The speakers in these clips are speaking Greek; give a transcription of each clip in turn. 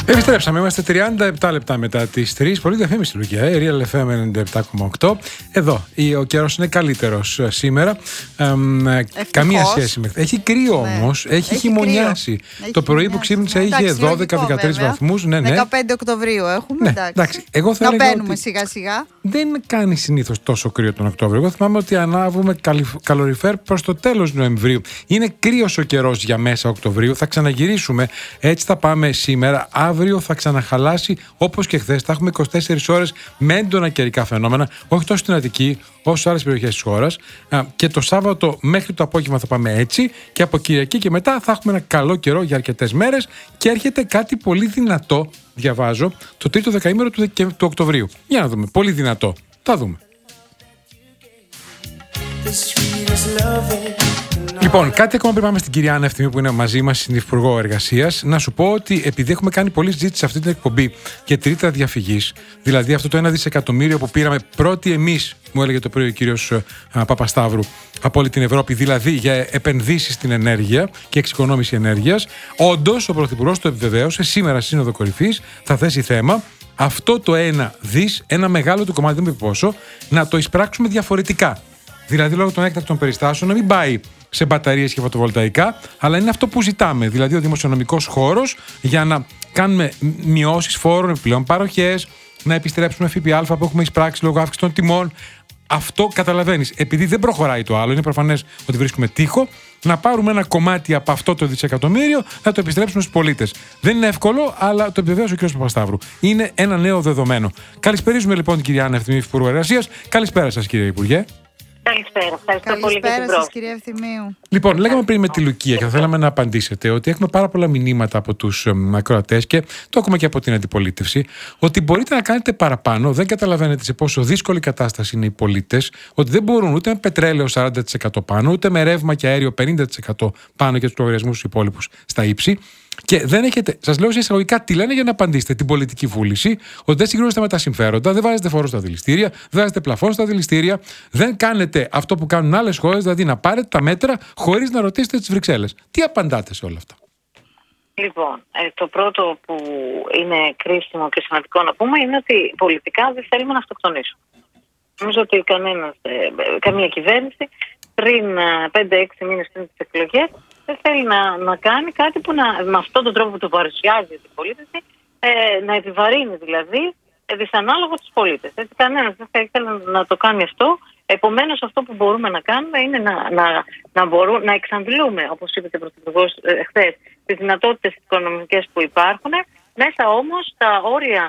Επιστρέψαμε, είμαστε 37 λεπτά μετά τις 3. Πολύ διαφήμιση, Λουκιά, Real FM 97,8. Εδώ, ο καιρός είναι καλύτερος σήμερα. Καμία σχέση με χθες. Έχει κρύο όμως, έχει χειμωνιάσει. Το πρωί που ξύπνησα είχε 12-13 βαθμούς. Ναι, ναι. 15 Οκτωβρίου έχουμε. Ναι, εντάξει. Εγώ θα να μπαίνουμε σιγά σιγά. Δεν κάνει συνήθως τόσο κρύο τον Οκτώβριο. Εγώ θυμάμαι ότι ανάβουμε καλοριφέρ προς το τέλος Νοεμβρίου. Είναι κρύος ο καιρός για μέσα Οκτωβρίου. Θα ξαναγυρίσουμε. Έτσι θα πάμε σήμερα. Αύριο θα ξαναχαλάσει όπως και χθες. Θα έχουμε 24 ώρες με έντονα καιρικά φαινόμενα, όχι τόσο στην Αττική όσο σε άλλες περιοχές της χώρας. Και το Σάββατο μέχρι το απόγευμα θα πάμε έτσι. Και από Κυριακή και μετά θα έχουμε ένα καλό καιρό για αρκετές μέρες. Και έρχεται κάτι πολύ δυνατό, διαβάζω, το τρίτο δεκαήμερο του Οκτωβρίου. Για να δούμε. Πολύ δυνατό. Θα δούμε. Λοιπόν, κάτι ακόμα πριν πάμε στην κυρία Άννα Ευθυμίου που είναι μαζί μας, στην Υπουργό Εργασίας, να σου πω ότι επειδή έχουμε κάνει πολλή συζήτηση σε αυτή την εκπομπή και τρίτα διαφυγής, δηλαδή αυτό το 1 δισεκατομμύριο που πήραμε πρώτοι εμείς, μου έλεγε το πρωί ο κύριος Παπασταύρου, από όλη την Ευρώπη, δηλαδή για επενδύσεις στην ενέργεια και εξοικονόμηση ενέργειας, όντως ο Πρωθυπουργός το επιβεβαίωσε σήμερα στη Σύνοδο Κορυφής, θα θέσει θέμα. Αυτό το 1 δις, ένα μεγάλο του κομμάτι, δεν μου πει πόσο, να το εισπράξουμε διαφορετικά. Δηλαδή, λόγω των έκτακτων περιστάσεων, να μην πάει σε μπαταρίες και φωτοβολταϊκά, αλλά είναι αυτό που ζητάμε. Δηλαδή, ο δημοσιονομικός χώρος για να κάνουμε μειώσεις φόρων, επιπλέον παροχές, να επιστρέψουμε ΦΠΑ που έχουμε εισπράξει λόγω αύξησης των τιμών. Αυτό καταλαβαίνεις. Επειδή δεν προχωράει το άλλο, είναι προφανές ότι βρίσκουμε τείχο, να πάρουμε ένα κομμάτι από αυτό το δισεκατομμύριο να το επιστρέψουμε στους πολίτες. Δεν είναι εύκολο, αλλά το επιβεβαίωσε ο κ. Παπασταύρου. Είναι ένα νέο δεδομένο. Καλησπερίζουμε λοιπόν την κυρία Άννα Ευθυμίου, Υπουργό Εργασίας. Καλησπέρα σας, κύριε Υπουργέ. Καλησπέρα. Ευχαριστώ πολύ για την πρόσκληση. Κυρία Ευθυμίου. Λοιπόν, λέγαμε πριν με τη Λουκία και θα θέλαμε να απαντήσετε ότι έχουμε πάρα πολλά μηνύματα από τους ακροατές και το έχουμε και από την αντιπολίτευση, ότι μπορείτε να κάνετε παραπάνω, δεν καταλαβαίνετε σε πόσο δύσκολη κατάσταση είναι οι πολίτες, ότι δεν μπορούν ούτε με πετρέλαιο 40% πάνω, ούτε με ρεύμα και αέριο 50% πάνω και τους λογαριασμούς τους υπόλοιπους στα ύψη. Και δεν έχετε, σας λέω σε εισαγωγικά τι λένε για να απαντήσετε, την πολιτική βούληση, ότι δεν συγκρίνεστε με τα συμφέροντα, δεν βάζετε φόρο στα δηληστήρια, δεν βάζετε πλαφόν στα δηληστήρια, δεν κάνετε αυτό που κάνουν άλλες χώρες, δηλαδή να πάρετε τα μέτρα χωρίς να ρωτήσετε τις Βρυξέλλες. Τι απαντάτε σε όλα αυτά? Λοιπόν, το πρώτο που είναι κρίσιμο και σημαντικό να πούμε είναι ότι πολιτικά δεν θέλουμε να αυτοκτονήσουμε. Νομίζω ότι καμία κυβέρνηση πριν 5-6 μήνες πριν τις εκλογές δεν θέλει να κάνει κάτι που με αυτόν τον τρόπο που το παρουσιάζει την πολίτευση να επιβαρύνει δηλαδή δυσανάλογα τους πολίτες. Έτσι, κανένας δεν θα ήθελε να το κάνει αυτό. Επομένως, αυτό που μπορούμε να κάνουμε είναι να εξαντλούμε, όπως είπε και ο Πρωθυπουργός χθες, τις δυνατότητες οικονομικές που υπάρχουν, μέσα όμως στα όρια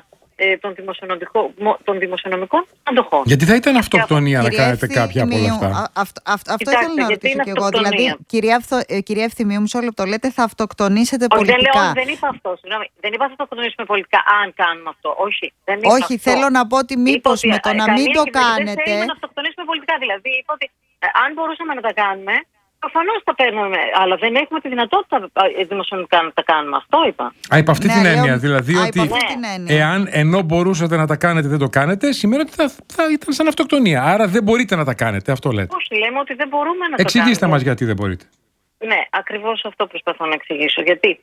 των δημοσιονομικών αντοχών. Γιατί θα ήταν αυτοκτονία να κάνετε κάποια από όλα αυτά? Αυτό ήθελα να ρωτήσω και εγώ. Δηλαδή, κυρία Ευθυμίου, μισό λεπτό, λέτε θα αυτοκτονήσετε πολιτικά. Δεν είπα αυτό. Δεν είπα θα αυτοκτονήσουμε πολιτικά αν κάνουμε αυτό. Όχι. Όχι, θέλω να πω ότι μήπως με το να μην το κάνετε. Δεν θέλουμε να αυτοκτονήσουμε πολιτικά. Δηλαδή, είπα ότι αν μπορούσαμε να τα κάνουμε, προφανώς τα παίρνουμε, αλλά δεν έχουμε τη δυνατότητα δημοσιονομικά να τα κάνουμε. Αυτό είπα. Υπ' αυτή την έννοια. Δηλαδή ότι εάν ενώ μπορούσατε να τα κάνετε δεν το κάνετε, σημαίνει ότι θα ήταν σαν αυτοκτονία. Άρα δεν μπορείτε να τα κάνετε. Αυτό λέτε. Όχι, λέμε ότι δεν μπορούμε να τα κάνουμε. Εξηγήστε μας γιατί δεν μπορείτε. Ναι, ακριβώς αυτό προσπαθώ να εξηγήσω. Γιατί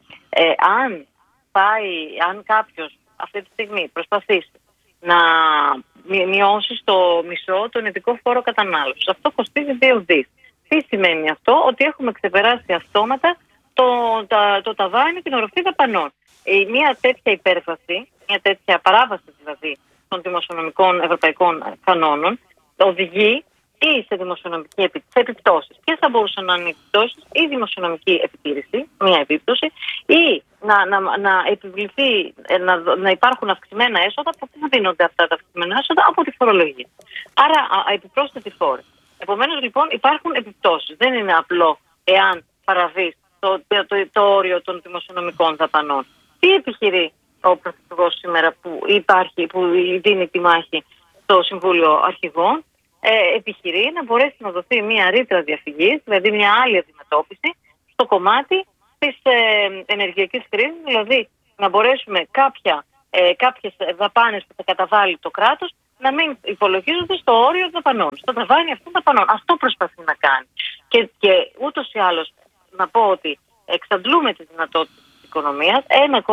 αν κάποιος αυτή τη στιγμή προσπαθήσει να μειώσει στο μισό τον ειδικό φόρο κατανάλωσης, αυτό κοστίζει 2 δις. Τι σημαίνει αυτό? Ότι έχουμε ξεπεράσει αυτόματα το ταβάνι, την οροφή δαπανών. Μια τέτοια υπέρβαση, μια τέτοια παράβαση δηλαδή των δημοσιονομικών ευρωπαϊκών κανόνων οδηγεί ή σε δημοσιονομική επιπτώσεις. Ποιες θα μπορούσαν να είναι οι επιπτώσεις? Ή δημοσιονομική επιτήρηση, μια επίπτωση, ή να επιβληθεί, να υπάρχουν αυξημένα έσοδα. Από πού δίνονται αυτά τα αυξημένα έσοδα? Από τη φορολογία. Άρα επιπρόσθετη φόρη. Επομένως λοιπόν υπάρχουν επιπτώσεις. Δεν είναι απλό εάν παραβείς το όριο των δημοσιονομικών δαπανών. Τι επιχειρεί ο Πρωθυπουργός σήμερα που δίνει τη μάχη στο Συμβούλιο Αρχηγών? Επιχειρεί να μπορέσει να δοθεί μια ρήτρα διαφυγής, δηλαδή μια άλλη αντιμετώπιση στο κομμάτι της ενεργειακής κρίσης, δηλαδή να μπορέσουμε κάποιες δαπάνες που θα καταβάλει το κράτος να μην υπολογίζονται στο όριο δαπανών, στο ταβάνι αυτών δαπανών. Αυτό προσπαθεί να κάνει. Και ούτως ή άλλως να πω ότι εξαντλούμε τις δυνατότητες της οικονομίας.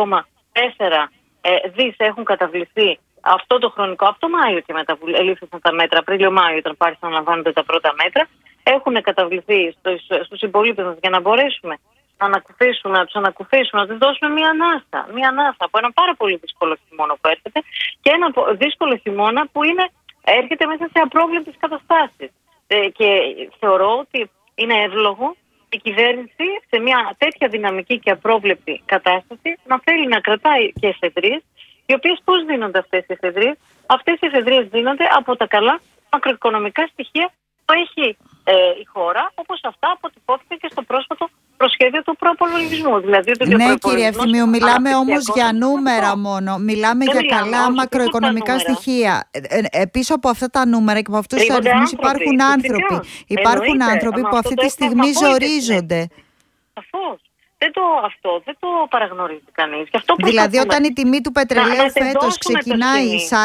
δις έχουν καταβληθεί αυτό το χρονικό, από το Μάιο και μετά που ελήφθησαν τα μέτρα, Απρίλιο-Μάιο, όταν άρχισαν να λαμβάνονται τα πρώτα μέτρα, έχουν καταβληθεί στους συμπολίτες μας για να μπορέσουμε να τους ανακουφίσουμε, να τους δώσουμε μία ανάσα από ένα πάρα πολύ δύσκολο χειμώνα που έρχεται και ένα δύσκολο χειμώνα που έρχεται μέσα σε απρόβλεπτες καταστάσεις. Και θεωρώ ότι είναι εύλογο η κυβέρνηση σε μια τέτοια δυναμική και απρόβλεπτη κατάσταση να θέλει να κρατάει και εφεδρείες, οι οποίες πώς δίνονται αυτές οι εφεδρείες? Αυτές οι εφεδρείες δίνονται από τα καλά μακροοικονομικά στοιχεία που έχει η χώρα, όπως αυτά αποτυπώθηκε και στο πρόσφατο προσχέδιο του προϋπολογισμού. Δηλαδή, ναι, κύριε Ευθυμίου, μιλάμε όμως για νούμερα μόνο. Μιλάμε για καλά μακροοικονομικά στοιχεία. Πίσω από αυτά τα νούμερα και από αυτούς τους αριθμούς υπάρχουν άνθρωποι. Υπάρχουν άνθρωποι που αυτή τη στιγμή ζορίζονται. Σαφώς. Δεν το παραγνωρίζει κανείς. Δηλαδή όταν η τιμή του πετρελαίου φέτος ξεκινάει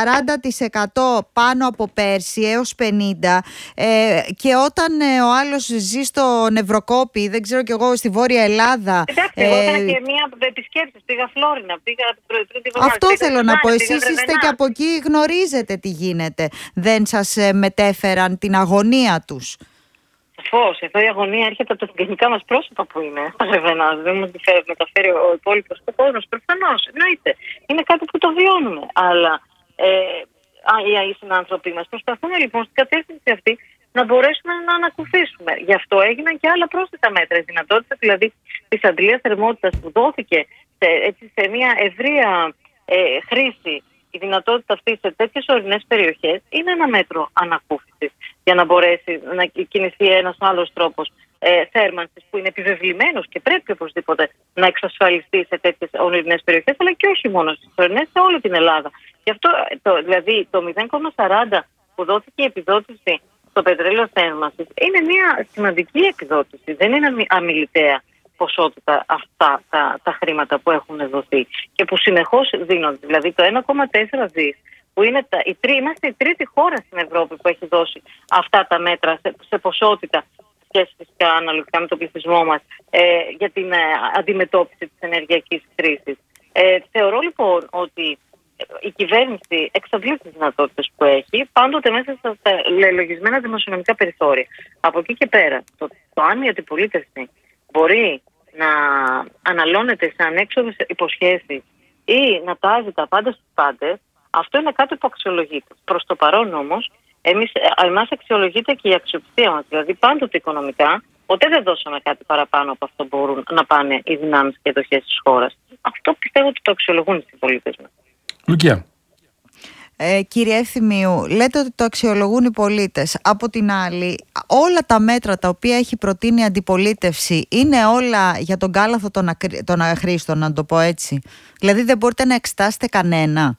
40% πάνω από πέρσι έως 50% και όταν ο άλλος ζει στον Ευρωκόπη, δεν ξέρω κι εγώ, στη Βόρεια Ελλάδα. Εντάξει, εγώ έκανα και μία επισκέψη, πήγα Φλόρινα, αυτό θέλω να πω, εσείς είστε και από εκεί, γνωρίζετε τι γίνεται. Δεν σας μετέφεραν την αγωνία τους? Σαφώς, εδώ η αγωνία έρχεται από τα συγγενικά μας πρόσωπα που είναι. Δεν μας μεταφέρει ο υπόλοιπος κόσμος. Προφανώς, εννοείται. Είναι κάτι που το βιώνουμε. Αλλά οι συνάνθρωποι μας προσπαθούν λοιπόν στην κατεύθυνση αυτή να μπορέσουμε να ανακουφίσουμε. Γι' αυτό έγιναν και άλλα πρόσθετα μέτρα. Η δυνατότητα δηλαδή της αντλίας θερμότητας που δόθηκε σε μια ευρεία χρήση. Η δυνατότητα αυτή σε τέτοιες ορεινές περιοχές είναι ένα μέτρο ανακούφισης για να μπορέσει να κινηθεί ένας άλλος τρόπος θέρμανσης που είναι επιβεβλημένος και πρέπει οπωσδήποτε να εξασφαλιστεί σε τέτοιες ορεινές περιοχές, αλλά και όχι μόνο στις ορεινές, σε όλη την Ελλάδα. Γι' αυτό δηλαδή το 0,40 που δόθηκε η επιδότηση στο πετρέλαιο θέρμανσης είναι μια σημαντική επιδότηση, δεν είναι αμιληταία ποσότητα αυτά τα χρήματα που έχουν δοθεί και που συνεχώς δίνονται. Δηλαδή το 1,4 δις που είμαστε η τρίτη χώρα στην Ευρώπη που έχει δώσει αυτά τα μέτρα σε ποσότητα και φυσικά αναλογικά με τον πληθυσμό μας για την αντιμετώπιση της ενεργειακής κρίσης. Θεωρώ λοιπόν ότι η κυβέρνηση εξαντλεί τις δυνατότητες που έχει πάντοτε μέσα στα λογισμένα δημοσιονομικά περιθώρια. Από εκεί και πέρα, το αν η αντιπολίτευση μπορεί να αναλώνεται σε ανέξοδες υποσχέσεις ή να τάζει τα πάντα στους πάντες, αυτό είναι κάτι που αξιολογείται. Προς το παρόν όμως, εμάς αξιολογείται και η αξιοπιστία μας. Δηλαδή πάντοτε οικονομικά, ποτέ δεν δώσαμε κάτι παραπάνω από αυτό που μπορούν να πάνε οι δυνάμεις και εντοχές της χώρας. Αυτό πιστεύω ότι το αξιολογούν οι συμπολίτες μας. Λουκία. Κύριε Ευθυμίου, λέτε ότι το αξιολογούν οι πολίτες. Από την άλλη, όλα τα μέτρα τα οποία έχει προτείνει η αντιπολίτευση είναι όλα για τον κάλαθο των αχρήστων, να το πω έτσι? Δηλαδή δεν μπορείτε να εξετάσετε κανένα?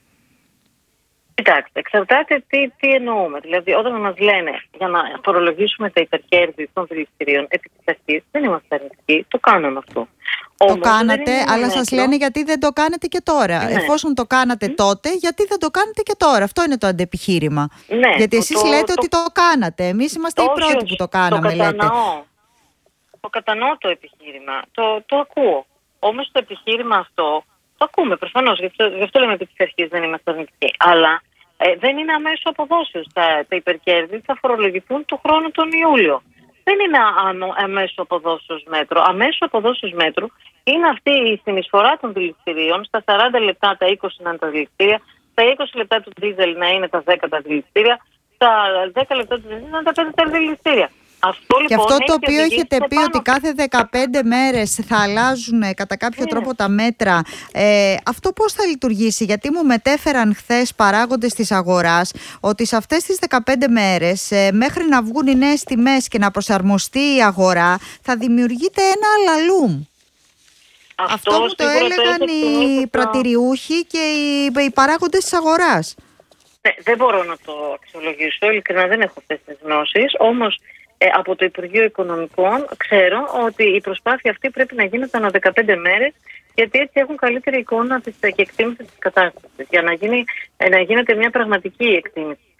Κοιτάξτε, εξαρτάται τι εννοούμε. Δηλαδή, όταν μας λένε για να φορολογήσουμε τα υπερκέρδη των δηληστηρίων επί της αρχής, δεν είμαστε αρνητικοί, το κάναμε αυτό. Το κάνατε, αλλά σας λένε γιατί δεν το κάνετε και τώρα. Ναι. Εφόσον το κάνατε τότε, γιατί δεν το κάνετε και τώρα? Αυτό είναι το αντεπιχείρημα. Ναι, γιατί εσείς λέτε ότι το κάνατε. Εμείς είμαστε οι πρώτοι που το κάναμε, λέτε. Το κατανοώ το επιχείρημα. Το ακούω. Όμως το επιχείρημα αυτό το ακούμε προφανώς. Γι' αυτό λέμε ότι της αρχής δεν είμαστε αρνητικοί. Αλλά δεν είναι αμέσως αποδόσεως. Τα υπερκέρδη θα φορολογηθούν του χρόνου τον Ιούλιο. Δεν είναι αμέσως αποδόσεως μέτρο. Αμέσως αποδόσεως μέτρο είναι αυτή η συνεισφορά των δηληστηρίων στα 40 λεπτά τα 20 να είναι τα δηληστήρια, στα 20 λεπτά του δίζελ να είναι τα 10 τα δηληστήρια, στα 10 λεπτά του δίζελ να είναι τα 5 τα δηληστήρια. Αυτό, και λοιπόν, αυτό το οποίο έχετε πει ότι κάθε 15 μέρες θα αλλάζουν κατά κάποιο τρόπο τα μέτρα, αυτό πώς θα λειτουργήσει? Γιατί μου μετέφεραν χθες παράγοντες της αγοράς ότι σε αυτές τις 15 μέρες μέχρι να βγουν οι νέες τιμές και να προσαρμοστεί η αγορά θα δημιουργείται ένα αλαλούμ. Αυτό μου το έλεγαν οι πρατηριούχοι και οι παράγοντες της αγοράς. Δεν μπορώ να το αξιολογήσω, ειλικρινά δεν έχω αυτές τις γνώσεις, όμως από το Υπουργείο Οικονομικών ξέρω ότι η προσπάθεια αυτή πρέπει να γίνεται ανά 15 μέρες, γιατί έτσι έχουν καλύτερη εικόνα και εκτίμηση της κατάστασης, για να γίνεται μια πραγματική εκτίμηση της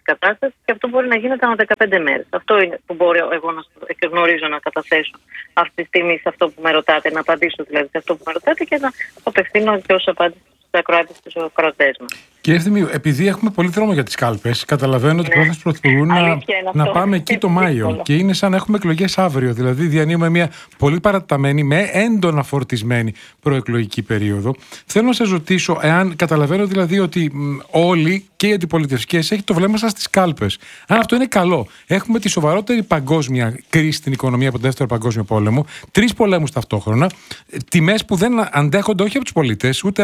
κατάσταση και αυτό μπορεί να γίνεται ανά 15 μέρες. Αυτό είναι που μπορώ εγώ να γνωρίζω να καταθέσω αυτή τη στιγμή σε αυτό που με ρωτάτε, να απαντήσω δηλαδή σε αυτό που με ρωτάτε και να απευθύνω και ως απάντηση στους ακροάτες και στους ακροατές μας. Κύριε Ευθυμίου, επειδή έχουμε πολύ δρόμο για τις κάλπες, καταλαβαίνω ότι πρόθεση του Πρωθυπουργού να πάμε εκεί το Μάιο. Και είναι σαν να έχουμε εκλογές αύριο. Δηλαδή, διανύουμε μια πολύ παρατεταμένη, με έντονα φορτισμένη προεκλογική περίοδο. Θέλω να σας ρωτήσω, εάν καταλαβαίνω δηλαδή ότι όλοι και οι αντιπολιτευσκές έχει το βλέμμα σας στις κάλπες. Αν αυτό είναι καλό. Έχουμε τη σοβαρότερη παγκόσμια κρίση στην οικονομία από τον Δεύτερο Παγκόσμιο Πόλεμο, 3 πολέμους ταυτόχρονα, τιμές που δεν αντέχονται όχι από τους πολίτες, ούτε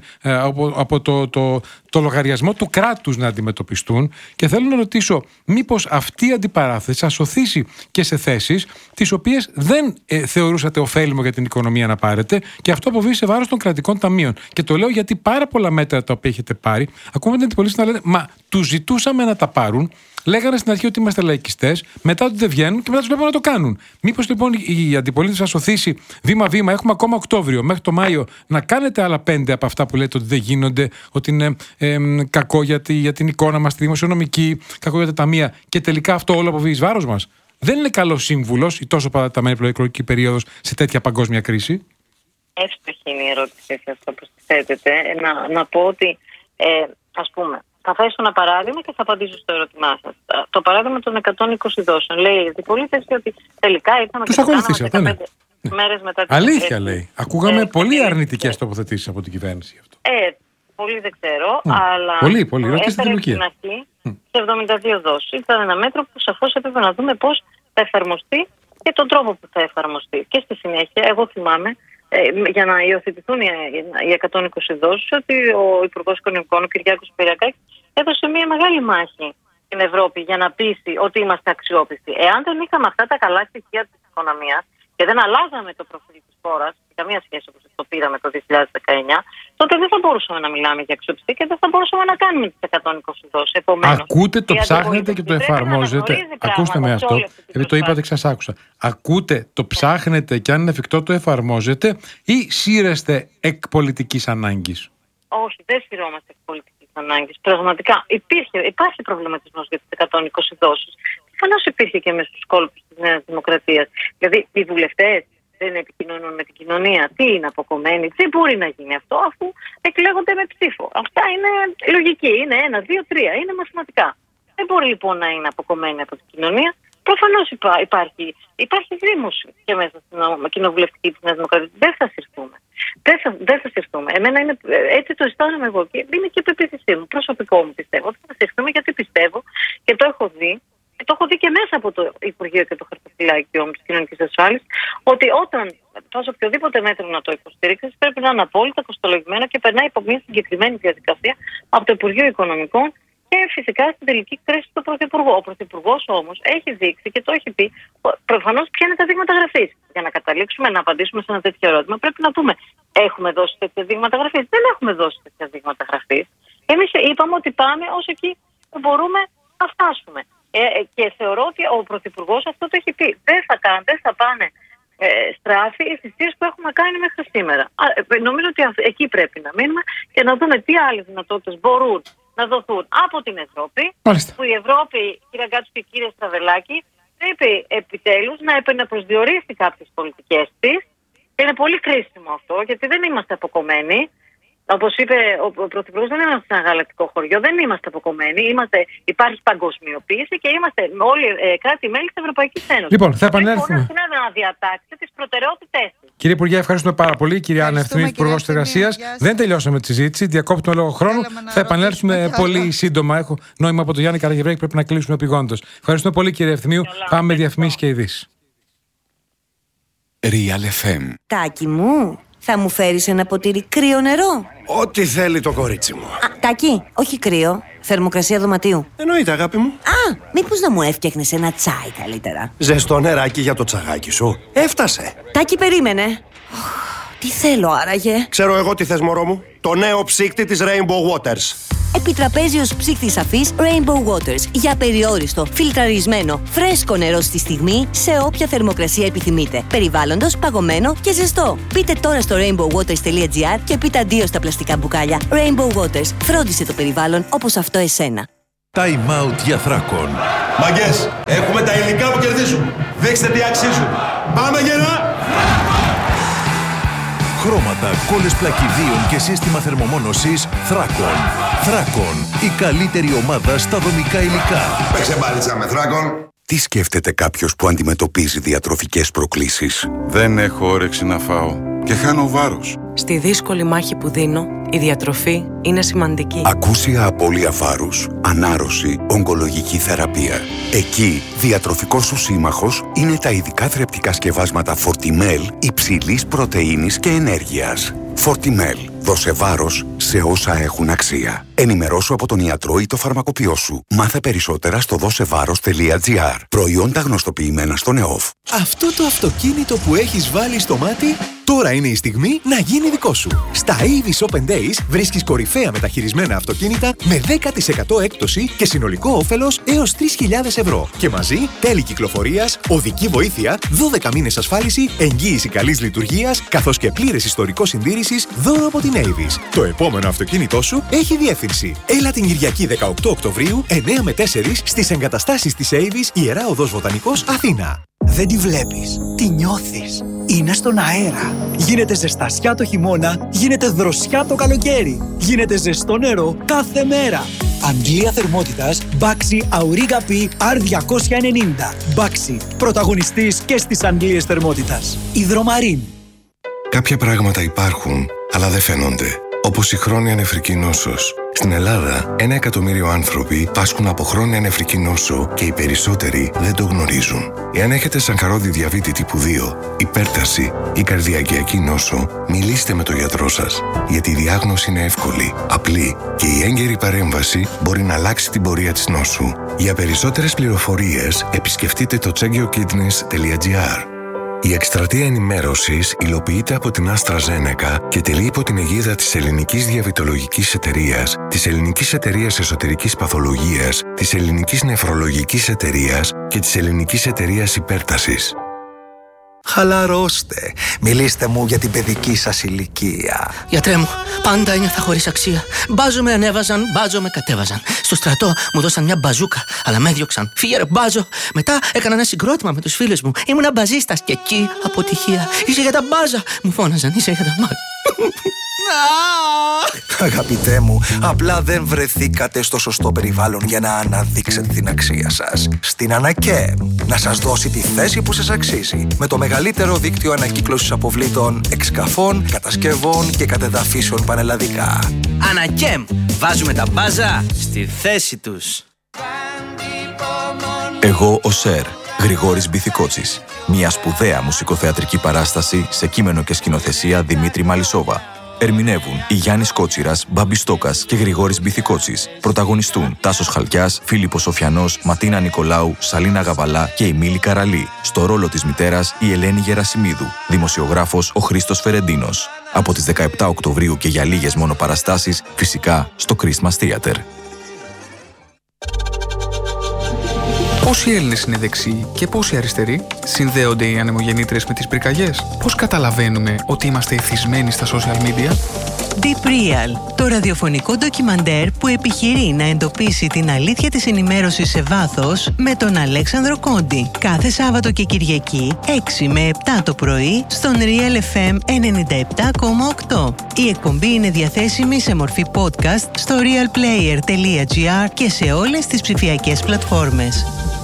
από το λογαριασμό του κράτους να αντιμετωπιστούν. Και θέλω να ρωτήσω, μήπως αυτή η αντιπαράθεση σας οθήσει και σε θέσεις τις οποίες δεν θεωρούσατε ωφέλιμο για την οικονομία να πάρετε, και αυτό αποβεί σε βάρος των κρατικών ταμείων. Και το λέω γιατί πάρα πολλά μέτρα τα οποία έχετε πάρει, ακούμε την αντιπολίτευση να λένε, μα τους ζητούσαμε να τα πάρουν. Λέγανε στην αρχή ότι είμαστε λαϊκιστές, μετά ότι δεν βγαίνουν και μετά τους βλέπουμε να το κάνουν. Μήπως λοιπόν η αντιπολίτευση σας οθήσει βήμα-βήμα, έχουμε ακόμα Οκτώβριο, μέχρι το Μάιο, να κάνετε άλλα 5 από αυτά που λέτε ότι δεν γίνονται, ότι είναι κακό για την εικόνα μας, τη δημοσιονομική, κακό για τα ταμεία, και τελικά αυτό όλο αποβεί εις βάρος μας? Δεν είναι καλός σύμβουλος η τόσο παρατεταμένη προεκλογική περίοδος σε τέτοια παγκόσμια κρίση? Εύστοχη είναι η ερώτηση σε αυτό που θέτετε. Να πω ότι, ας πούμε, θα θέσω ένα παράδειγμα και θα απαντήσω στο ερώτημά σας. Το παράδειγμα των 120 δόσεων. Λέει η αντιπολίτευση ότι τελικά ήρθαμε και το κάναμε 15 μέρες μετά την αλήθεια λέει. Ακούγαμε πολύ αρνητικές τοποθετήσεις από την κυβέρνηση γι' αυτό. Πολύ δεν ξέρω, αλλά έφερε στην αρχή σε 72 δόσεις. Ήταν ένα μέτρο που σαφώς έπρεπε να δούμε πώς θα εφαρμοστεί και τον τρόπο που θα εφαρμοστεί. Και στη συνέχεια, εγώ θυμάμαι, για να υιοθετηθούν οι 120 δόσεις, ότι ο Υπουργός Οικονομικών, ο Κυριάκος Πυριακάκης, έδωσε μια μεγάλη μάχη στην Ευρώπη για να πείσει ότι είμαστε αξιόπιστοι. Εάν δεν είχαμε αυτά τα καλά στοιχεία της οικονομίας και δεν αλλάζαμε το προφίλ της χώρας, καμία σχέση όπως το πήραμε το 2019, τότε δεν θα μπορούσαμε να μιλάμε για αξιοπιστία και δεν θα μπορούσαμε να κάνουμε τις 120 δόσεις. Επομένως, ακούτε, το ψάχνετε και το εφαρμόζετε. Ακούστε με αυτό, επειδή το είπατε και σας άκουσα. Ακούτε, το ψάχνετε και αν είναι εφικτό το εφαρμόζετε, ή σύρεστε εκ πολιτικής ανάγκης? Όχι, δεν σειρώμαστε εκ πολιτικής ανάγκης. Πραγματικά υπάρχει προβληματισμός για τις 120 δόσεις. Προφανώς υπήρχε και μέσα στους κόλπους της Νέας Δημοκρατίας. Δηλαδή, οι βουλευτές δεν επικοινωνούν με την κοινωνία. Τι είναι αποκομμένοι, δεν μπορεί να γίνει αυτό αφού εκλέγονται με ψήφο. Αυτά είναι λογική. Είναι 1, 2, 3. Είναι μαθηματικά. Δεν μπορεί λοιπόν να είναι αποκομμένοι από την κοινωνία. Προφανώς υπάρχει δήμωση και μέσα στην κοινοβουλευτική της Νέας Δημοκρατίας. Δεν θα συρθούμε. Δεν θα συρθούμε. Εμένα είναι, έτσι το αισθάνομαι εγώ και είναι και η πεποίθησή μου. Προσωπικό μου πιστεύω. Δεν θα συρθούμε γιατί πιστεύω και το έχω δει. Το έχω δει και μέσα από το Υπουργείο και το Χαρτοφυλάκιο της Κοινωνικής Ασφάλισης, ότι όταν πας οποιοδήποτε μέτρο να το υποστηρίξεις, πρέπει να είναι απόλυτα κοστολογημένο και περνάει από μια συγκεκριμένη διαδικασία από το Υπουργείο Οικονομικών και φυσικά στην τελική κρίση του Πρωθυπουργού. Ο Πρωθυπουργός όμως έχει δείξει και το έχει πει προφανώς ποια είναι τα δείγματα γραφής. Για να καταλήξουμε να απαντήσουμε σε ένα τέτοιο ερώτημα, πρέπει να πούμε: έχουμε δώσει τέτοια δείγματα γραφής? Δεν έχουμε δώσει τέτοια δείγματα γραφής. Εμείς είπαμε ότι πάμε όσο εκεί που μπορούμε να φτάσουμε. Και θεωρώ ότι ο Πρωθυπουργός αυτό το έχει πει. Δεν θα πάνε στράφη οι θυσίες που έχουμε κάνει μέχρι σήμερα. Νομίζω ότι εκεί πρέπει να μείνουμε και να δούμε τι άλλες δυνατότητες μπορούν να δοθούν από την Ευρώπη. Μάλιστα. Που η Ευρώπη, κύριε Γκάτσου και κύριε Στραβελάκη, πρέπει επιτέλους να προσδιορίσει κάποιες πολιτικές της. Και είναι πολύ κρίσιμο αυτό, γιατί δεν είμαστε αποκομμένοι. Όπως είπε ο Πρωθυπουργός, δεν είμαστε σε ένα γαλακτικό χωριό, δεν είμαστε αποκομμένοι. Υπάρχει παγκοσμιοποίηση και είμαστε όλοι κράτη-μέλη της Ευρωπαϊκής Ένωσης. Λοιπόν, θα επανέλθουμε. Πρέπει να διατάξετε τις προτεραιότητές της. Κύριε Υπουργέ, ευχαριστούμε πάρα πολύ. Κυρία Άννα Ευθυμίου, Υπουργός της Εργασίας. Δεν τελειώσαμε τη συζήτηση, διακόπτουμε λόγω χρόνου. Θα επανέλθουμε πολύ σύντομα. Έχω νόημα από τον Γιάννη Καραγευρέκη, πρέπει να κλείσουμε επειγόντως. Ευχαριστούμε πολύ, κύριε Ευθυμίου. Πάμε διαφημίσεις και ειδήσεις. Real FM. Τάκη μου, θα μου φέρεις ένα ποτήρι κρύο νερό? Ό,τι θέλει το κορίτσι μου. Τάκη, όχι κρύο. Θερμοκρασία δωματίου. Εννοείται, αγάπη μου. Μήπως να μου έφτιαχνες ένα τσάι καλύτερα? Ζεστό νεράκι για το τσαγάκι σου. Έφτασε. Τάκη, περίμενε. Τι θέλω άραγε? Ξέρω εγώ τι θες, μωρό μου. Το νέο ψύκτη της Rainbow Waters. Επιτραπέζιος ψύκτης αφής Rainbow Waters. Για περιόριστο, φιλτραρισμένο, φρέσκο νερό στη στιγμή, σε όποια θερμοκρασία επιθυμείτε. Περιβάλλοντος, παγωμένο και ζεστό. Μπείτε τώρα στο rainbowwaters.gr και πείτε αντίο στα πλαστικά μπουκάλια. Rainbow Waters. Φρόντισε το περιβάλλον όπως αυτό εσένα. Time out για Θράκον. Μαγκές, έχουμε τα υλικά που κερδίζουν. Δείξτε τι αξίζουν. Πάμε γερά! Χρώματα, κόλλες πλακιδίων και σύστημα θερμομόνωσης Θράκον. Θράκον, η καλύτερη ομάδα στα δομικά υλικά. Παίξε μπάλιτσα με Θράκον. Τι σκέφτεται κάποιος που αντιμετωπίζει διατροφικές προκλήσεις? Δεν έχω όρεξη να φάω και χάνω βάρος. Στη δύσκολη μάχη που δίνω, η διατροφή είναι σημαντική. Ακούσια απώλεια βάρους, ανάρρωση, ογκολογική θεραπεία. Εκεί, διατροφικός σου σύμμαχος είναι τα ειδικά θρεπτικά σκευάσματα Fortimel υψηλής πρωτεΐνης και ενέργειας. Fortimel. Δώσε βάρος σε όσα έχουν αξία. Ενημερώσου από τον ιατρό ή το φαρμακοποιό σου. Μάθε περισσότερα στο δώσεβάρος.gr. Προϊόντα γνωστοποιημένα στον ΕΟΦ. Αυτό το αυτοκίνητο που έχεις βάλει στο μάτι, τώρα είναι η στιγμή να γίνει δικό σου. Στα Avis Open Days βρίσκεις κορυφαία μεταχειρισμένα αυτοκίνητα με 10% έκπτωση και συνολικό όφελος έως 3.000 ευρώ. Και μαζί τέλη κυκλοφορίας, οδική βοήθεια, 12 μήνες ασφάλιση, εγγύηση καλής λειτουργίας, καθώς και πλήρες ιστορικό συντήρησης δώρο από την Avis. Το επόμενο αυτοκίνητό σου έχει διεύθυνση. Έλα την Κυριακή 18 Οκτωβρίου, 9 με 4 στις εγκαταστάσεις της Avis, Ιερά Οδός Βοτανικός, Αθήνα. Δεν τη βλέπεις, τη νιώθεις. Είναι στον αέρα. Γίνεται ζεστασιά το χειμώνα, γίνεται δροσιά το καλοκαίρι. Γίνεται ζεστό νερό κάθε μέρα. Αγγλία θερμότητας Baxi Auriga P R290. Baxi, πρωταγωνιστής και στις αγγλίες θερμότητας. Υδρομαρίν. Κάποια πράγματα υπάρχουν, αλλά δεν φαίνονται. Όπως η χρόνια νεφρική νόσος. Στην Ελλάδα, 1 εκατομμύριο άνθρωποι πάσχουν από χρόνια νεφρική νόσο και οι περισσότεροι δεν το γνωρίζουν. Εάν έχετε σαγχαρώδη διαβήτη τύπου 2, υπέρταση ή καρδιακιακή νόσο, μιλήστε με τον γιατρό σας. Γιατί η διάγνωση είναι εύκολη, απλή και η έγκαιρη παρέμβαση μπορεί να αλλάξει την πορεία της νόσου. Για περισσότερες πληροφορίες, επισκεφτείτε το chegiokidneys.gr. Η εκστρατεία ενημέρωσης υλοποιείται από την AstraZeneca και τελεί υπό την αιγίδα της Ελληνικής Διαβητολογικής Εταιρείας, της Ελληνικής Εταιρείας Εσωτερικής Παθολογίας, της Ελληνικής Νεφρολογικής Εταιρείας και της Ελληνικής Εταιρείας Υπέρτασης. Χαλαρώστε. Μιλήστε μου για την παιδική σας ηλικία. Γιατρέ μου, πάντα ένιωθα χωρίς αξία. Μπάζο με ανέβαζαν, μπάζο με κατέβαζαν. Στο στρατό μου δώσαν μια μπαζούκα, αλλά με έδιωξαν. Φύγε ρε μπάζο. Μετά έκανα ένα συγκρότημα με τους φίλους μου. Ήμουνα μπαζίστας και εκεί αποτυχία. Είσαι για τα μπάζα. Μου φώναζαν, είσαι για τα μπάζα. Αγαπητέ μου, απλά δεν βρεθήκατε στο σωστό περιβάλλον για να αναδείξετε την αξία σας. Στην Ανακέμ, να σας δώσει τη θέση που σας αξίζει. Με το μεγαλύτερο δίκτυο ανακύκλωσης αποβλήτων, εξκαφών, κατασκευών και κατεδαφίσεων πανελλαδικά. Ανακέμ, βάζουμε τα μπάζα στη θέση τους. Εγώ ο Σερ, Γρηγόρης Μπιθικότσης. Μια σπουδαία μουσικοθεατρική παράσταση σε κείμενο και σκηνοθεσία Δημήτρη Μαλισσόβα. Ερμηνεύουν η Γιάννης Κότσιρας, Μπάμπης Στόκας και Γρηγόρης Μπιθικότσης. Πρωταγωνιστούν Τάσος Χαλκιάς, Φίλιππος Σοφιανός, Ματίνα Νικολάου, Σαλίνα Γαβαλά και η Μίλη Καραλή. Στο ρόλο της μητέρας η Ελένη Γερασιμίδου. Δημοσιογράφος ο Χρήστος Φερεντίνος. Από τις 17 Οκτωβρίου και για λίγες μόνο παραστάσεις, φυσικά στο Christmas Theater. Πόσοι Έλληνες είναι δεξιοί και πόσοι αριστεροί? Συνδέονται οι ανεμογεννήτριες με τις πυρκαγιές? Πώς καταλαβαίνουμε ότι είμαστε εθισμένοι στα social media? Deep Real, το ραδιοφωνικό ντοκιμαντέρ που επιχειρεί να εντοπίσει την αλήθεια της ενημέρωσης σε βάθος με τον Αλέξανδρο Κόντι. Κάθε Σάββατο και Κυριακή, 6 με 7 το πρωί, στον Real FM 97,8. Η εκπομπή είναι διαθέσιμη σε μορφή podcast στο realplayer.gr και σε όλες τις ψηφιακές πλατφόρμες.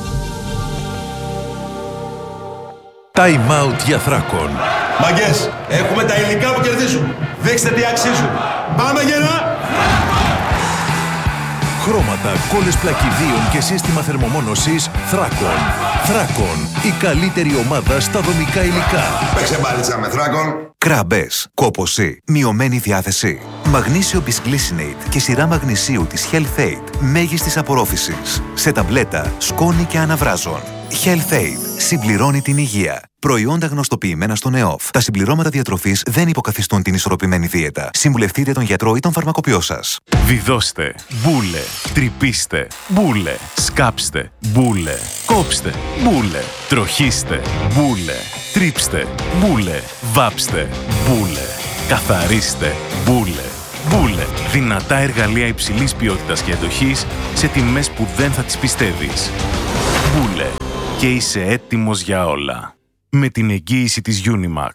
Time out για Θράκον. Μαγκές, έχουμε τα υλικά που κερδίζουν. Δείξτε τι αξίζουν. Πάμε γερά! Χρώματα, κόλλες πλακιδίων και σύστημα θερμομόνωσης Θράκον. Θράκον, η καλύτερη ομάδα στα δομικά υλικά. Παίξε μπάλιτσα με Θράκον. Κράμπες, κόπωση, μειωμένη διάθεση. Μαγνήσιο Bisglycinate και σειρά μαγνησίου της Health Aid μέγιστης απορρόφησης. Σε ταμπλέτα, σκόνη και αναβράζων. Health Aid συμπληρώνει την υγεία. Προϊόντα γνωστοποιημένα στον ΕΟΦ. Τα συμπληρώματα διατροφής δεν υποκαθιστούν την ισορροπημένη δίαιτα. Συμβουλευτείτε τον γιατρό ή τον φαρμακοποιό σας. Βιδώστε, μπούλε, τρυπήστε, μπούλε, σκάψτε, μπούλε, κόψτε, μπούλε, τροχίστε, μπούλε, τρίψτε, μπούλε, βάψτε, μπούλε, καθαρίστε, μπούλε. Μπούλε. Δυνατά εργαλεία υψηλής ποιότητας και αντοχής σε τιμές που δεν θα τις πιστεύεις. Μπούλε. Και είσαι έτοιμος για όλα. Με την εγγύηση της Unimac.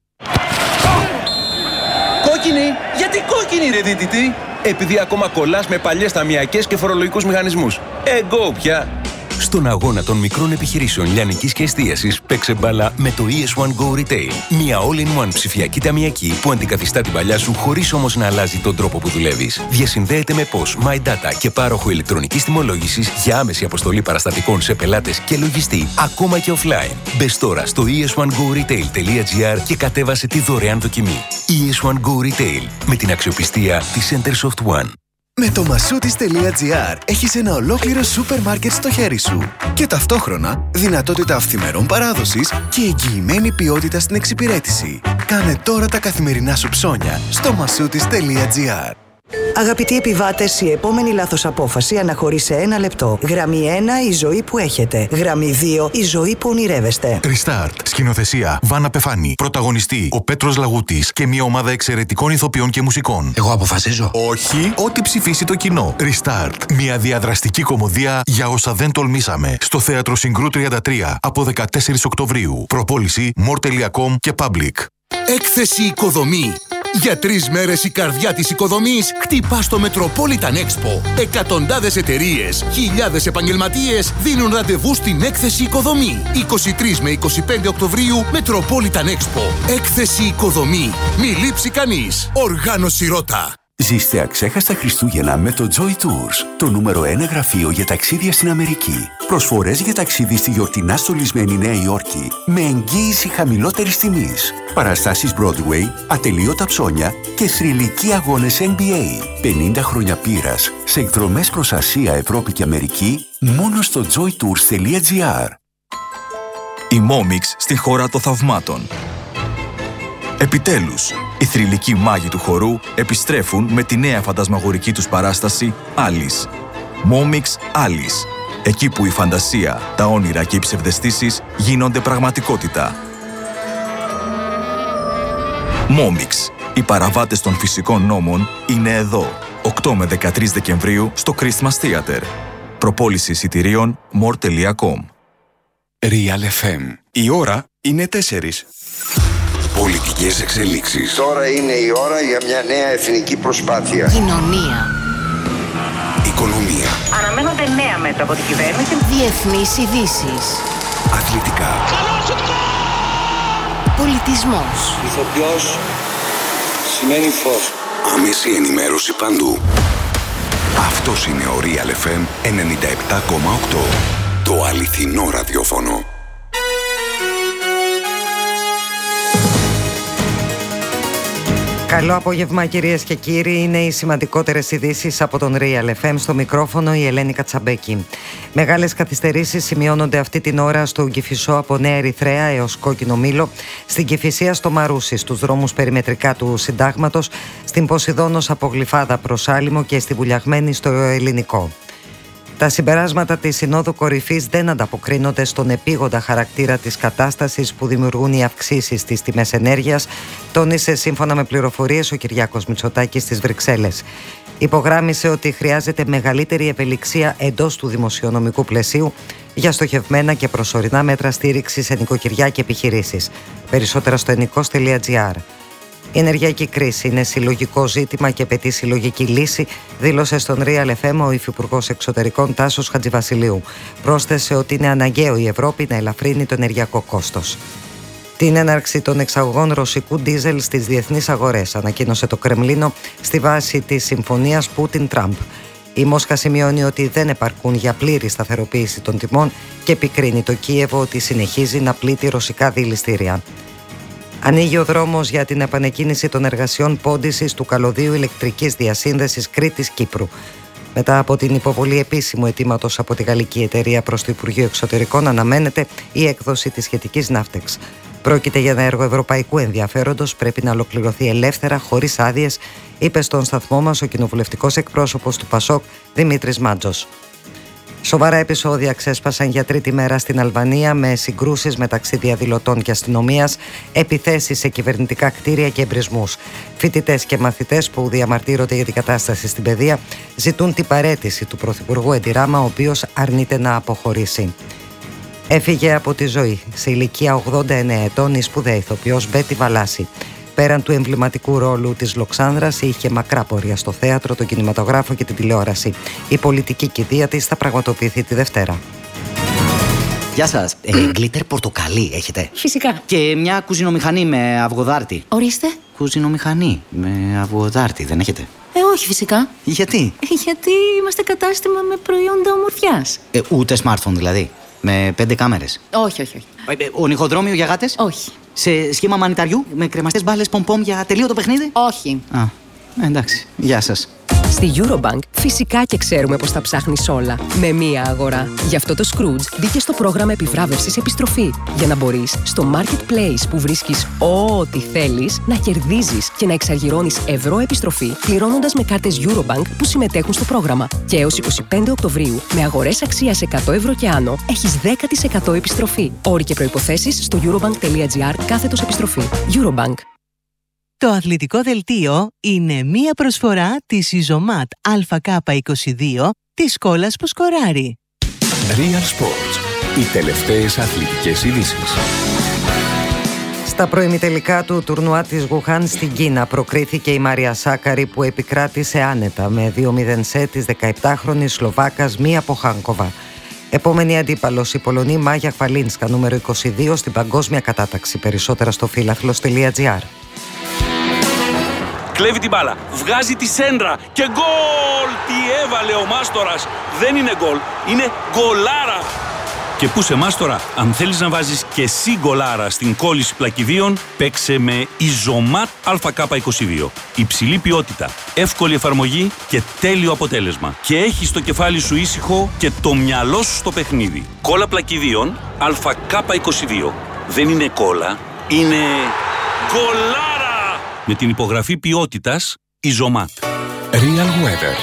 Κόκκινη! Γιατί κόκκινη ρε δίτητη? Επειδή ακόμα κολλάς με παλιές ταμιακές και φορολογικούς μηχανισμούς. Εγώ πια! Στον αγώνα των μικρών επιχειρήσεων λιανικής και εστίασης, παίξε μπάλα με το ES1 Go Retail. Μια all-in-one ψηφιακή ταμιακή που αντικαθιστά την παλιά σου χωρίς όμως να αλλάζει τον τρόπο που δουλεύεις. Διασυνδέεται με POS, My Data και πάροχο ηλεκτρονικής τιμολόγησης για άμεση αποστολή παραστατικών σε πελάτες και λογιστή, ακόμα και offline. Μπες τώρα στο es1goretail.gr και κατέβασε τη δωρεάν δοκιμή. ES1 Go Retail, με την αξιοπιστία της Centersoft One. Με το masoutis.gr έχεις ένα ολόκληρο σούπερ μάρκετ στο χέρι σου και ταυτόχρονα δυνατότητα αυθημερών παράδοσης και εγγυημένη ποιότητα στην εξυπηρέτηση. Κάνε τώρα τα καθημερινά σου ψώνια στο masoutis.gr. Αγαπητοί επιβάτες, η επόμενη λάθος απόφαση αναχωρεί σε 1 λεπτό. Γραμμή 1, η ζωή που έχετε. Γραμμή 2, η ζωή που ονειρεύεστε. Restart. Σκηνοθεσία Βάνα Πεφάνη. Πρωταγωνιστή ο Πέτρος Λαγούτης και μια ομάδα εξαιρετικών ηθοποιών και μουσικών. Εγώ αποφασίζω. Όχι, ό,τι ψηφίσει το κοινό. Restart. Μια διαδραστική κωμωδία για όσα δεν τολμήσαμε. Στο Θέατρο Συγκρού 33 από 14 Οκτωβρίου. Προπόληση More.com και Public. Έκθεση Οικοδομή. Για 3 μέρες η καρδιά της οικοδομής χτυπά στο Metropolitan Expo. Εκατοντάδες εταιρείες, χιλιάδες επαγγελματίες δίνουν ραντεβού στην Έκθεση Οικοδομή. 23 με 25 Οκτωβρίου, Metropolitan Expo. Έκθεση Οικοδομή. Μη λείψει κανείς. Οργάνωση Ρώτα. Ζήστε αξέχαστα Χριστούγεννα με το Joy Tours, το νούμερο 1 γραφείο για ταξίδια στην Αμερική. Προσφορές για ταξίδι στη γιορτινά στολισμένη Νέα Υόρκη με εγγύηση χαμηλότερης τιμής. Παραστάσεις Broadway, ατελείωτα ψώνια και θρυλικοί αγώνες NBA. 50 χρόνια πείρας σε εκδρομές προς Ασία, Ευρώπη και Αμερική μόνο στο joytours.gr. Η Momix στη χώρα των θαυμάτων. Επιτέλους, οι θρυλικοί μάγοι του χορού επιστρέφουν με τη νέα φαντασμαγορική τους παράσταση Alice. Momix Alice. Εκεί που η φαντασία, τα όνειρα και οι ψευδαισθήσεις γίνονται πραγματικότητα. Momix. Οι παραβάτες των φυσικών νόμων είναι εδώ. 8 με 13 Δεκεμβρίου στο Christmas Theater. Προπόληση εισιτηρίων more.com. Real FM. Η ώρα είναι 4. Πολιτικές εξελίξεις. Τώρα είναι η ώρα για μια νέα εθνική προσπάθεια. Κοινωνία. Οικονομία. Αναμένονται νέα μέτρα από την κυβέρνηση. Διεθνείς ειδήσεις. Αθλητικά. Πολιτισμός. Ηθοποιός σημαίνει φως. Άμεση ενημέρωση παντού. Αυτός είναι ο Real FM 97,8. Το αληθινό ραδιόφωνο. Καλό απόγευμα κυρίες και κύριοι, είναι οι σημαντικότερες ειδήσεις από τον Real FM. Στο μικρόφωνο η Ελένη Κατσαμπέκη. Μεγάλες καθυστερήσεις σημειώνονται αυτή την ώρα στο Κηφισό από Νέα Ερυθρέα έως Κόκκινο Μήλο, στην Κηφισία στο Μαρούσι, στους δρόμους περιμετρικά του Συντάγματος, στην Ποσειδώνος από Γλυφάδα προς Άλυμο και στη Βουλιαγμένη στο Ελληνικό. Τα συμπεράσματα της Συνόδου Κορυφής δεν ανταποκρίνονται στον επίγοντα χαρακτήρα της κατάστασης που δημιουργούν οι αυξήσεις στις τιμές ενέργειας, τόνισε σύμφωνα με πληροφορίες ο Κυριάκος Μητσοτάκης στις Βρυξέλλες. Υπογράμμισε ότι χρειάζεται μεγαλύτερη ευελιξία εντός του δημοσιονομικού πλαισίου για στοχευμένα και προσωρινά μέτρα στήριξης σε νοικοκυριά και επιχειρήσεις. Περισσότερα στο ενικός.gr. Η ενεργειακή κρίση είναι συλλογικό ζήτημα και απαιτεί συλλογική λύση, δήλωσε στον Real FM ο Υφυπουργός Εξωτερικών Τάσος Χατζηβασιλείου. Πρόσθεσε ότι είναι αναγκαίο η Ευρώπη να ελαφρύνει το ενεργειακό κόστος. Την έναρξη των εξαγωγών ρωσικού ντίζελ στις διεθνείς αγορές ανακοίνωσε το Κρεμλίνο στη βάση της συμφωνίας Πούτιν-Τραμπ. Η Μόσχα σημειώνει ότι δεν επαρκούν για πλήρη σταθεροποίηση των τιμών και επικρίνει το Κίεβο ότι συνεχίζει να πλήττει ρωσικά δηληστήρια. Ανοίγει ο δρόμος για την επανεκκίνηση των εργασιών πόντισης του καλωδίου ηλεκτρικής διασύνδεσης Κρήτης-Κύπρου. Μετά από την υποβολή επίσημου αιτήματος από τη γαλλική εταιρεία προς το Υπουργείο Εξωτερικών, αναμένεται η έκδοση της σχετικής ναύτεξ. Πρόκειται για ένα έργο ευρωπαϊκού ενδιαφέροντος, πρέπει να ολοκληρωθεί ελεύθερα, χωρίς άδειες, είπε στον σταθμό μας ο κοινοβουλευτικός εκπρόσωπος του ΠΑΣΟΚ Δημήτρης Μάντζος. Σοβαρά επεισόδια ξέσπασαν για τρίτη μέρα στην Αλβανία με συγκρούσεις μεταξύ διαδηλωτών και αστυνομίας, επιθέσεις σε κυβερνητικά κτίρια και εμπρισμούς. Φοιτητές και μαθητές που διαμαρτύρονται για την κατάσταση στην παιδεία ζητούν την παραίτηση του Πρωθυπουργού Έντι Ράμα, ο οποίος αρνείται να αποχωρήσει. Έφυγε από τη ζωή σε ηλικία 89 ετών η σπουδαία ηθοποιός Μπέτη Βαλάση. Πέραν του εμβληματικού ρόλου της Λοξάνδρας, είχε μακρά πορεία στο θέατρο, τον κινηματογράφο και την τηλεόραση. Η πολιτική κηδεία της θα πραγματοποιηθεί τη Δευτέρα. Γεια σας. Γκλίτερ πορτοκαλί έχετε? Φυσικά. Και μια κουζινομηχανή με αυγοδάρτη. Ορίστε. Κουζινομηχανή με αυγοδάρτη δεν έχετε? Όχι φυσικά. Γιατί? Γιατί είμαστε κατάστημα με προϊόντα ομορφιάς. Ούτε smartphone δηλαδή? Με 5 κάμερες? Όχι. Ονυχοδρόμιο για γάτες? Όχι. Σε σχήμα μανιταριού με κρεμαστές μπάλες πομπομ για τελείωτο παιχνίδι? Όχι. Εντάξει. Γεια σας. Στη Eurobank φυσικά και ξέρουμε πως τα ψάχνεις όλα με μία αγορά. Γι' αυτό το Scrooge μπήκε στο πρόγραμμα επιβράβευσης επιστροφή για να μπορείς στο Marketplace που βρίσκεις ό,τι θέλεις να κερδίζεις και να εξαργυρώνεις ευρώ επιστροφή πληρώνοντας με κάρτες Eurobank που συμμετέχουν στο πρόγραμμα. Και έως 25 Οκτωβρίου με αγορές αξίας 100 ευρώ και άνω έχεις 10% επιστροφή. Όροι και προϋποθέσεις στο eurobank.gr/επιστροφή. Eurobank. Το αθλητικό δελτίο είναι μία προσφορά της Ιζωμάτ ΑΚ22 της σκόλας που σκοράρει. Real Sports. Οι τελευταίες αθλητικές ειδήσεις. Στα προημιτελικά του τουρνουά της Γουχάν στην Κίνα προκρίθηκε η Μάρια Σάκαρη, που επικράτησε άνετα με 2-0 σετ της 17χρονης Σλοβάκας Μία Ποχάνκοβα. Επόμενη αντίπαλος η Πολωνή Μάγια Χβαλίνσκα, νούμερο 22 στην παγκόσμια κατάταξη. Περισσότερα στο φύλαθλος.gr. Κλέβει την μπάλα, βγάζει τη σέντρα και γκολ! Τι έβαλε ο Μάστορας! Δεν είναι γκολ, είναι γκολάρα! Και πού σε Μάστορα, αν θέλεις να βάζεις και εσύ γκολάρα στην κόλληση πλακιδίων, παίξε με Ιζωμάτ ΑΚ22. Υψηλή ποιότητα, εύκολη εφαρμογή και τέλειο αποτέλεσμα. Και έχεις το κεφάλι σου ήσυχο και το μυαλό σου στο παιχνίδι. Κόλλα πλακιδίων ΑΚ22. Δεν είναι κόλλα, είναι γκολάρα! Με την υπογραφή ποιότητας Ιζωμάτ. Real Weather.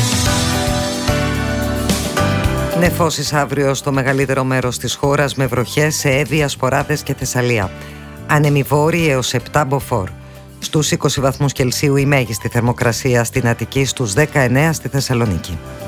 Νεφώσεις αύριο στο μεγαλύτερο μέρος της χώρας με βροχές σε Εύβοια, Σποράδες και Θεσσαλία. Άνεμοι βόρειοι έως 7 μποφόρ. Στους 20 βαθμούς Κελσίου η μέγιστη θερμοκρασία στην Αττική, στους 19 στη Θεσσαλονίκη.